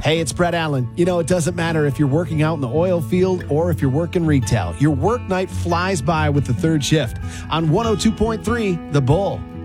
Hey, it's Brett Allen. You know, it doesn't matter if you're working out in the oil field or if you're working retail. Your work night flies by with the third shift on 102.3 The Bull.